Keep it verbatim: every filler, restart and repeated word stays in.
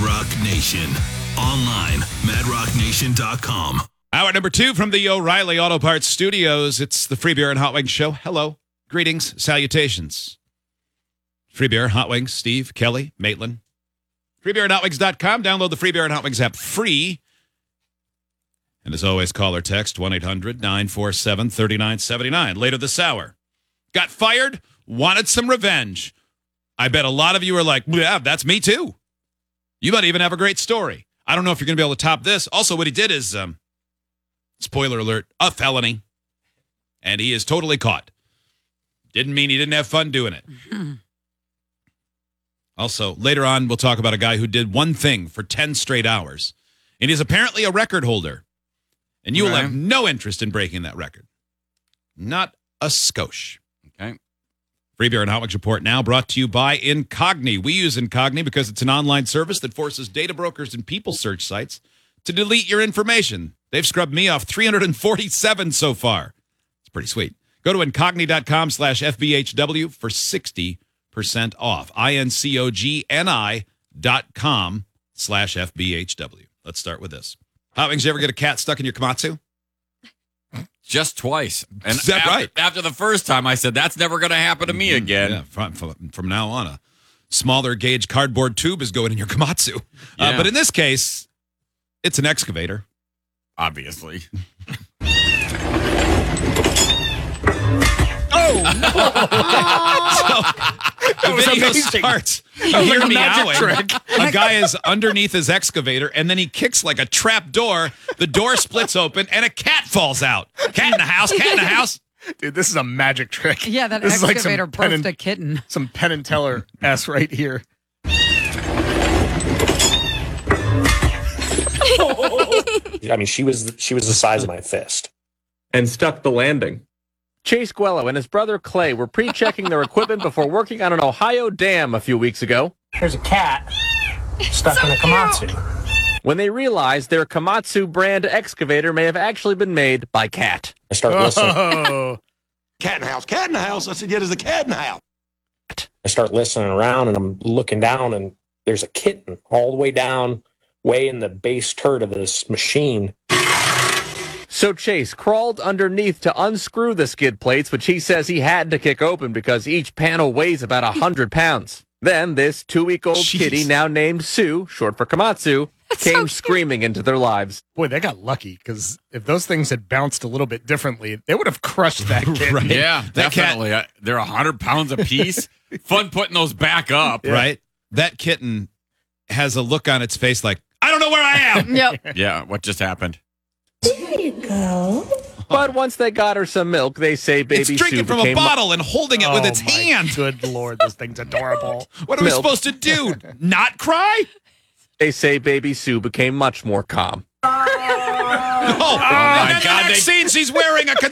Rock Nation. Online, mad rock nation dot com. Hour number two from the O'Reilly Auto Parts Studios. It's the Free Beer and Hot Wings Show. Hello. Greetings. Salutations. Free Beer, Hot Wings, Steve, Kelly, Maitland. free beer and hot wings dot com. Download the Free Beer and Hot Wings app free. And as always, call or text one eight hundred nine four seven three nine seven nine. Later this hour. Got fired, wanted some revenge. I bet a lot of you are like, yeah, that's me too. You might even have a great story. I don't know if you're going to be able to top this. Also, what he did is, um, spoiler alert, a felony. And he is totally caught. Didn't mean he didn't have fun doing it. Mm-hmm. Also, later on, we'll talk about a guy who did one thing for ten straight hours. And he's apparently a record holder. And you will have no interest in breaking that record. Not a skosh. Okay. Free Beer and Hot Wings Report now brought to you by Incogni. We use Incogni because it's an online service that forces data brokers and people search sites to delete your information. They've scrubbed me off three hundred forty-seven so far. It's pretty sweet. Go to incogni.com slash FBHW for sixty percent off. I-N-C-O-G-N-I dot com slash F-B-H-W. Let's start with this. Hot Wings, you ever get a cat stuck in your Komatsu? Just twice. And Is that after, right? After the first time, I said, that's never going to happen to me again. Yeah, from, from, from now on, a smaller gauge cardboard tube is going in your Komatsu. Yeah. Uh, but in this case, it's an excavator. Obviously. Oh! So, the video starts. You hear like a meowing. magic trick. A guy is underneath his excavator, and then he kicks like a trap door. The door splits open, and a cat falls out. Cat in the house, cat in the house. Dude, this is a magic trick. Yeah, that this excavator is like some birthed Penn a and, kitten. some Penn and Teller S right here. I mean, she was she was the size of my fist. And stuck the landing. Chase Guello and his brother Clay were pre-checking their equipment before working on an Ohio dam a few weeks ago. There's a cat stuck in a Komatsu. When they realized their Komatsu brand excavator may have actually been made by Cat. I start listening. Oh, Cat in the house, cat in the house. I said, yeah, there's a cat in the house. I start listening around, and I'm looking down, and there's a kitten all the way down, way in the base turd of this machine. So Chase crawled underneath to unscrew the skid plates, which he says he had to kick open because each panel weighs about one hundred pounds. Then this two-week-old Jeez. kitty, now named Sue, short for Komatsu, came screaming into their lives. boy, they got lucky because if those things had bounced a little bit differently, they would have crushed that kid. Right. Yeah, That cat- definitely. Uh, They're one hundred pounds apiece. Fun putting those back up. Right? That kitten has a look on its face like, I don't know where I am. Yep. Yeah, what just happened? There you go. But once they got her some milk, they say baby It's drinking Sue from a became bottle and holding it with Oh, its my hand. Good Lord, this thing's adorable. What are we Milk. supposed to do? Not cry? They say baby Sue became much more calm. Oh, my and then God, the next they- scene, she's wearing a